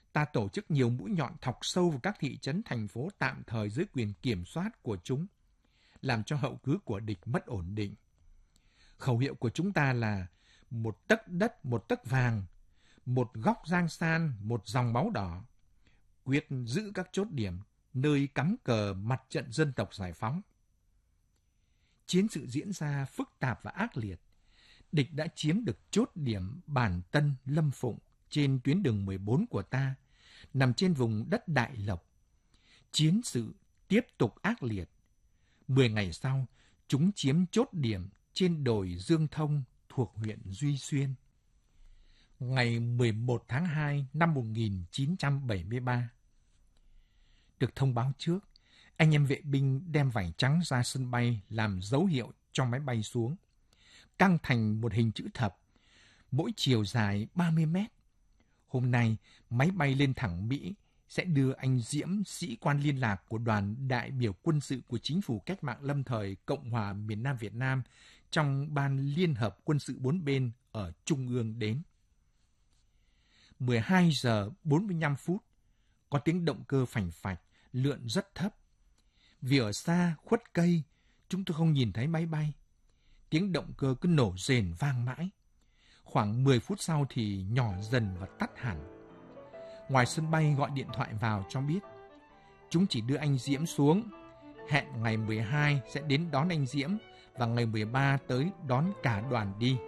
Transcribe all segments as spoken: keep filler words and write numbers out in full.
Ta tổ chức nhiều mũi nhọn thọc sâu vào các thị trấn thành phố tạm thời dưới quyền kiểm soát của chúng, làm cho hậu cứ của địch mất ổn định. Khẩu hiệu của chúng ta là một tấc đất, một tấc vàng, một góc giang san, một dòng máu đỏ. Quyết giữ các chốt điểm nơi cắm cờ mặt trận dân tộc giải phóng. Chiến sự diễn ra phức tạp và ác liệt. Địch đã chiếm được chốt điểm Bản Tân, Lâm Phụng trên tuyến đường mười bốn của ta, nằm trên vùng đất Đại Lộc. Chiến sự tiếp tục ác liệt. Mười ngày sau, chúng chiếm chốt điểm trên đồi Dương Thông thuộc huyện Duy Xuyên. Ngày mười một tháng hai năm một nghìn chín trăm bảy mươi ba, được thông báo trước, anh em vệ binh đem vải trắng ra sân bay làm dấu hiệu cho máy bay xuống, căng thành một hình chữ thập, mỗi chiều dài ba mươi mét. Hôm nay, máy bay lên thẳng Mỹ sẽ đưa anh Diễm, sĩ quan liên lạc của đoàn đại biểu quân sự của Chính phủ Cách mạng lâm thời Cộng hòa miền Nam Việt Nam trong Ban Liên hợp Quân sự bốn bên ở Trung ương đến. mười hai giờ bốn mươi lăm phút, có tiếng động cơ phành phạch, lượn rất thấp. Vì ở xa, khuất cây, chúng tôi không nhìn thấy máy bay. Tiếng động cơ cứ nổ rền vang mãi. Khoảng mười phút sau thì nhỏ dần và tắt hẳn. Ngoài sân bay gọi điện thoại vào cho biết, chúng chỉ đưa anh Diễm xuống, hẹn ngày mười hai sẽ đến đón anh Diễm và ngày mười ba tới đón cả đoàn đi.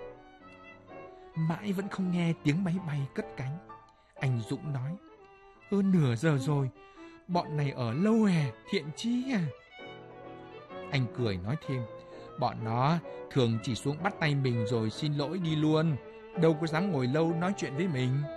Mãi vẫn không nghe tiếng máy bay cất cánh. Anh Dũng nói, hơn nửa giờ rồi, bọn này ở lâu hè, Thiện Chí à. Anh cười nói thêm, bọn nó thường chỉ xuống bắt tay mình rồi xin lỗi đi luôn, đâu có dám ngồi lâu nói chuyện với mình.